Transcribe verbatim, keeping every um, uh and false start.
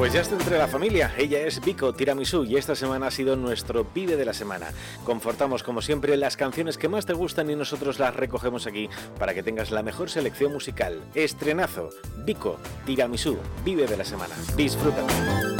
Pues ya está entre la familia, ella es Vico Tiramisú y esta semana ha sido nuestro Vive de la Semana. Confortamos como siempre las canciones que más te gustan y nosotros las recogemos aquí para que tengas la mejor selección musical. Estrenazo, Vico Tiramisú, Vive de la Semana. Disfrútalo.